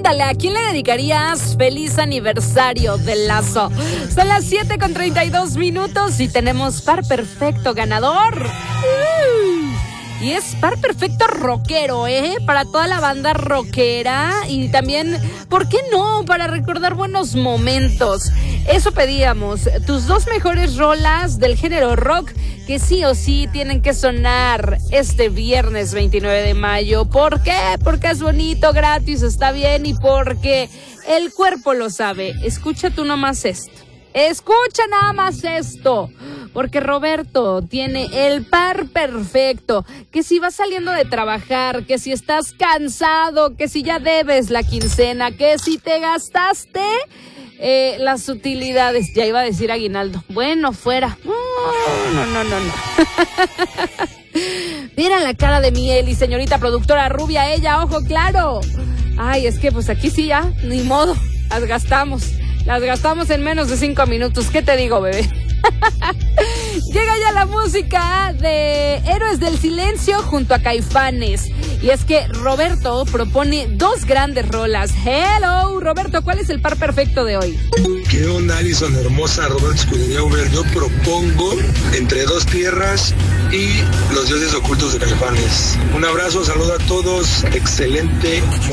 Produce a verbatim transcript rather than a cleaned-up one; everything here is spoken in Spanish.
Pregúntale, ¿a quién le dedicarías feliz aniversario de Lazo? Son las siete con treinta y dos minutos y tenemos par perfecto ganador. Uh. Y es par perfecto rockero, ¿eh? Para toda la banda rockera y también, ¿por qué no? Para recordar buenos momentos. Eso pedíamos, tus dos mejores rolas del género rock que sí o sí tienen que sonar este viernes veintinueve de mayo. ¿Por qué? Porque es bonito, gratis, está bien y porque el cuerpo lo sabe. Escucha tú nomás esto. Escucha nada más esto, porque Roberto tiene el par perfecto, que si vas saliendo de trabajar, que si estás cansado, que si ya debes la quincena, que si te gastaste eh, las utilidades, ya iba a decir aguinaldo, bueno, fuera, no, no, no, no, no. Mira la cara de miel y señorita productora rubia, ella, ojo claro. Ay, es que pues aquí sí ya, ni modo, las gastamos. Las gastamos en menos de cinco minutos. ¿Qué te digo, bebé? Llega ya la música de Héroes del Silencio junto a Caifanes. Y es que Roberto propone dos grandes rolas. Hello, Roberto, ¿cuál es el par perfecto de hoy? ¿Qué onda, Alison hermosa? Roberto Escudería Uber. Yo propongo Entre Dos Tierras y Los Dioses Ocultos de Caifanes. Un abrazo, saludo a todos. Excelente